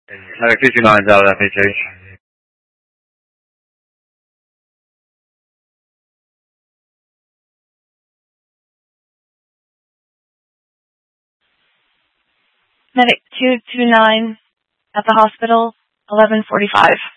Medic 229's out of FHH. Medic 229 at the hospital, 11:45.